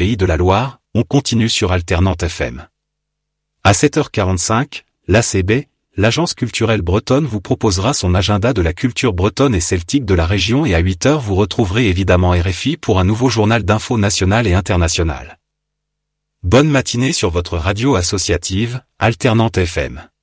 Pays de la Loire, on continue sur Alternante FM. À 7h45, l'ACB, l'Agence culturelle bretonne vous proposera son agenda de la culture bretonne et celtique de la région et à 8h vous retrouverez évidemment RFI pour un nouveau journal d'infos nationales et internationales. Bonne matinée sur votre radio associative, Alternante FM.